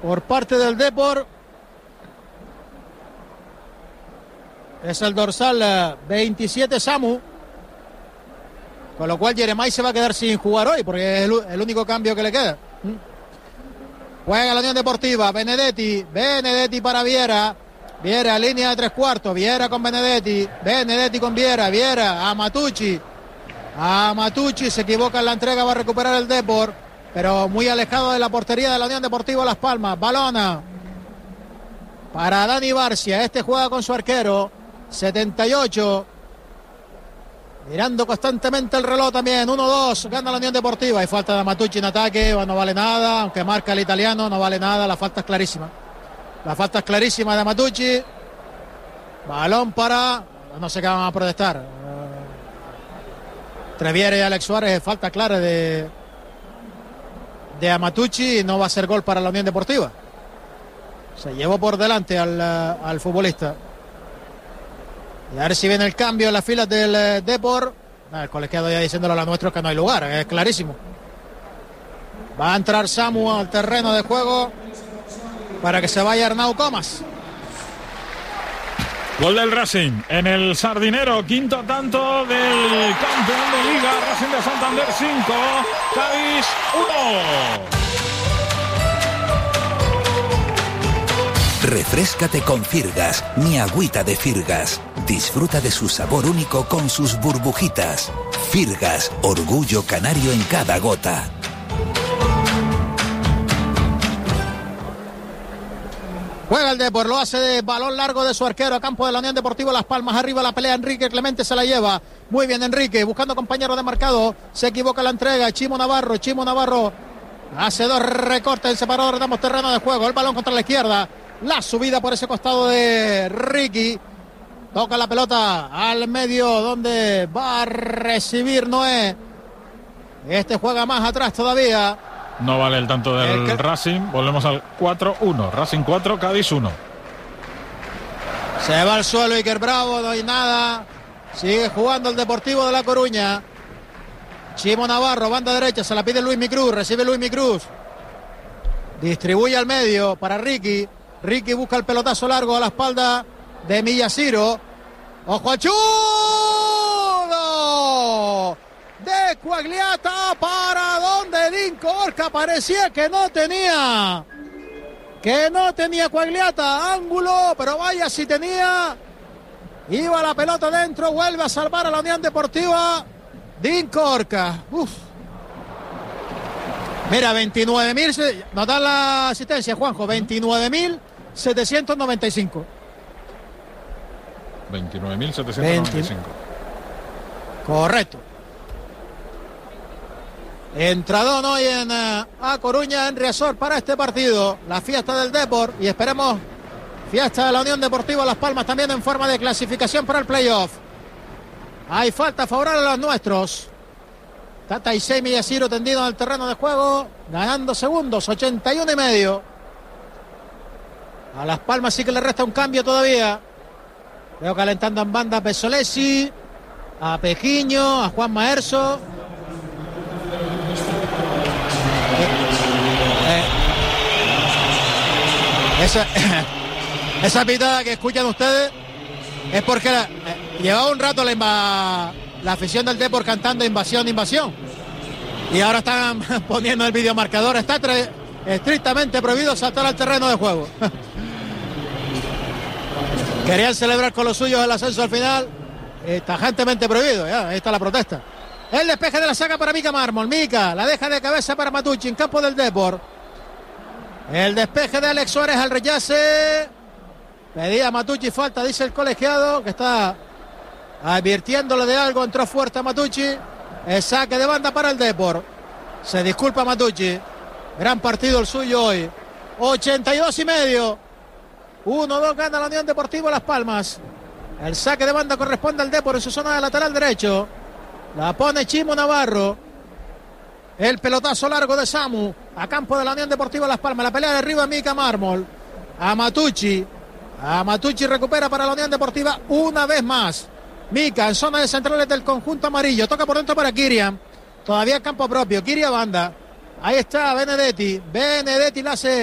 por parte del Depor. Es el dorsal 27 Samu. Con lo cual Jeremai se va a quedar sin jugar hoy, porque es el único cambio que le queda. Juega la Unión Deportiva, Benedetti para Viera. Viera, línea de 3/4, Viera con Benedetti con Viera, a Matucci. Se equivoca en la entrega, va a recuperar el Depor, pero muy alejado de la portería de la Unión Deportiva Las Palmas. Balona para Dani Barcia, este juega con su arquero, 78. Mirando constantemente el reloj también, 1-2, gana la Unión Deportiva. Hay falta de Matucci en ataque, no vale nada, aunque marca el italiano, no vale nada, la falta es clarísima. La falta es clarísima de Matucci. Balón para... no sé qué van a protestar. Treviere y Alex Suárez, falta clara de Matucci y no va a ser gol para la Unión Deportiva. Se llevó por delante al futbolista. Y a ver si viene el cambio en las filas del Depor. El colegiado ya diciéndolo a los nuestros que no hay lugar, es clarísimo. Va a entrar Samu al terreno de juego para que se vaya Arnau Comas. Gol del Racing en el Sardinero, quinto tanto del campeón de Liga. Racing de Santander 5, Cádiz 1. Refréscate con Firgas, mi agüita de Firgas. Disfruta de su sabor único con sus burbujitas. Firgas, orgullo canario en cada gota. Juega el Depor, lo hace de balón largo de su arquero a campo de la Unión Deportiva Las Palmas. Arriba la pelea Enrique Clemente, se la lleva. Muy bien Enrique, buscando compañero de marcado. Se equivoca la entrega, Chimo Navarro hace dos recortes en separador, damos terreno de juego. El balón contra la izquierda. La subida por ese costado de Ricky. Toca la pelota al medio donde va a recibir Noé. Este juega más atrás todavía. No vale el tanto del Racing. Volvemos al 4-1. Racing 4, Cádiz 1. Se va al suelo Iker Bravo, no hay nada. Sigue jugando el Deportivo de La Coruña. Chimo Navarro, banda derecha, se la pide Luis Micruz, recibe Luis Micruz. Distribuye al medio para Ricky. Ricky busca el pelotazo largo a la espalda de Millasiro. ¡Ojo al chulo! De Quagliata, para donde Dinko Orca, parecía que no tenía Quagliata ángulo, pero vaya si tenía. Iba la pelota dentro, vuelve a salvar a la Unión Deportiva Dinko Orca. Mira, 29.000, nos da la asistencia Juanjo, 29.795. 29.795. Correcto. Entradón hoy en A Coruña, en Riazor, para este partido. La fiesta del Depor y esperemos fiesta de la Unión Deportiva Las Palmas también en forma de clasificación para el playoff. Hay falta favorable a los nuestros. Tata Isei Millasiro tendido en el terreno de juego, ganando segundos, 81,5. A Las Palmas sí que le resta un cambio todavía. Veo calentando en banda a Pesolesi, a Pejiño, a Juan Maerso. Esa pitada que escuchan ustedes es porque llevaba un rato la afición del Depor cantando invasión, y ahora están poniendo el videomarcador. Está estrictamente prohibido saltar al terreno de juego. Querían celebrar con los suyos el ascenso al final, tajantemente prohibido. Ya, ahí está la protesta. El despeje de la saca para Mika Mármol. Mika la deja de cabeza para Matucci en campo del Depor. El despeje de Alex Suárez al rechace. Pedía Matucci falta, dice el colegiado, que está advirtiéndole de algo. Entró fuerte a Matucci. El saque de banda para el Depor. Se disculpa Matucci. Gran partido el suyo hoy. 82,5. 1-2 gana la Unión Deportiva Las Palmas. El saque de banda corresponde al Depor en su zona de lateral derecho. La pone Chimo Navarro. El pelotazo largo de Samu a campo de la Unión Deportiva Las Palmas. La pelea de arriba Mika Mármol. A Matucci recupera para la Unión Deportiva una vez más. Mika en zona de centrales del conjunto amarillo. Toca por dentro para Kirian. Todavía en campo propio. Kirian banda. Ahí está Benedetti. Benedetti la hace